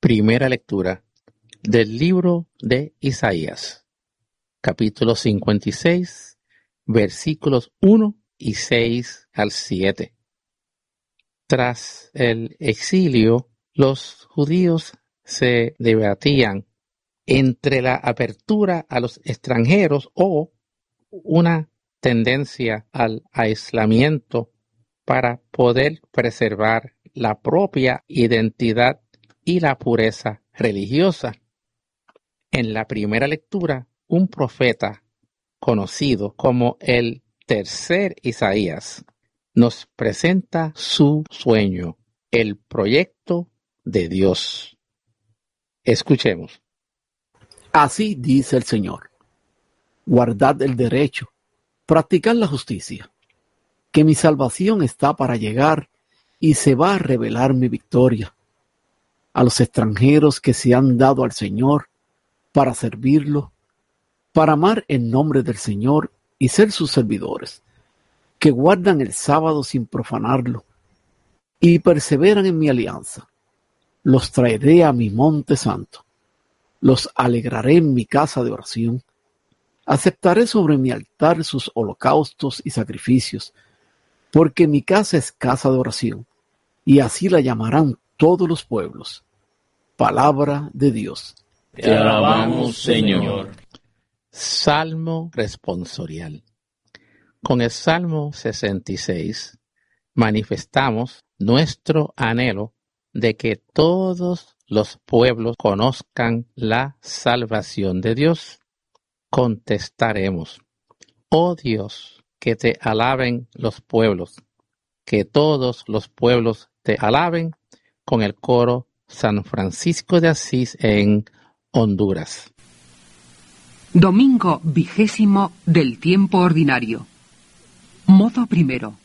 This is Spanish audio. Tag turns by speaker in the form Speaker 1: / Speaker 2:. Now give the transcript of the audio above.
Speaker 1: Primera lectura del libro de Isaías, capítulo 56, versículos 1 y 6 al 7. Tras el exilio, los judíos se debatían entre la apertura a los extranjeros o una tendencia al aislamiento para poder preservar la propia identidad y la pureza religiosa. En la primera lectura, un profeta conocido como el tercer Isaías nos presenta su sueño, el proyecto de Dios. Escuchemos.
Speaker 2: Así dice el Señor: guardad el derecho, practicad la justicia, que mi salvación está para llegar y se va a revelar mi victoria. A los extranjeros que se han dado al Señor para servirlo, para amar el nombre del Señor y ser sus servidores, que guardan el sábado sin profanarlo y perseveran en mi alianza. Los traeré a mi monte santo, los alegraré en mi casa de oración, aceptaré sobre mi altar sus holocaustos y sacrificios, porque mi casa es casa de oración, y así la llamarán todos los pueblos. Palabra de Dios.
Speaker 3: Te alabamos, Señor.
Speaker 1: Salmo responsorial. Con el Salmo 66 manifestamos nuestro anhelo de que todos los pueblos conozcan la salvación de Dios. Contestaremos: oh Dios, que te alaben los pueblos, que todos los pueblos te alaben, con el coro San Francisco de Asís en Honduras.
Speaker 4: Domingo 20 del tiempo ordinario. Modo primero.